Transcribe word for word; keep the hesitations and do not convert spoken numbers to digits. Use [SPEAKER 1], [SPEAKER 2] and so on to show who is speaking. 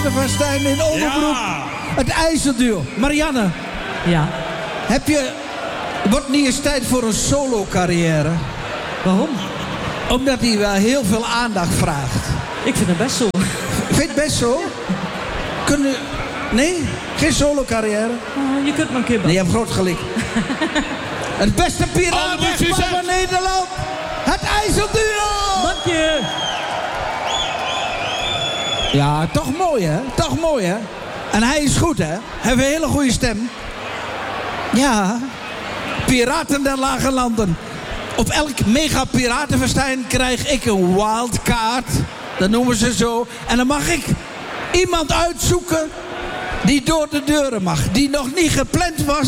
[SPEAKER 1] Piratenfestijn in Overbroek.
[SPEAKER 2] Ja.
[SPEAKER 1] Het IJsselduo. Marianne,
[SPEAKER 3] Ja.
[SPEAKER 1] heb je... Wordt niet eens tijd voor een solo-carrière?
[SPEAKER 3] Waarom?
[SPEAKER 1] Omdat hij wel heel veel aandacht vraagt.
[SPEAKER 3] Ik vind het best zo.
[SPEAKER 1] Vind je het best zo? Kunnen... Nee? Geen solo-carrière?
[SPEAKER 3] Ah, je kunt me een keer
[SPEAKER 1] Nee, je hebt groot gelijk. Het beste
[SPEAKER 2] Alle
[SPEAKER 1] piratenpaar
[SPEAKER 2] succes.
[SPEAKER 1] van Nederland. Het IJsselduo!
[SPEAKER 3] Dank je.
[SPEAKER 1] Ja, toch mooi hè? Toch mooi hè? En hij is goed hè? Hij heeft een hele goede stem. Ja. Piraten der Lage Landen. Op elk mega piratenfestijn krijg ik een wildcard. Dat noemen ze zo. En dan mag ik iemand uitzoeken die door de deuren mag. Die nog niet gepland was.